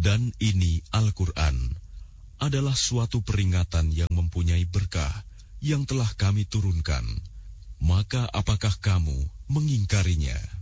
Dan ini Al-Quran adalah suatu peringatan yang mempunyai berkah yang telah kami turunkan. Maka apakah kamu mengingkarinya?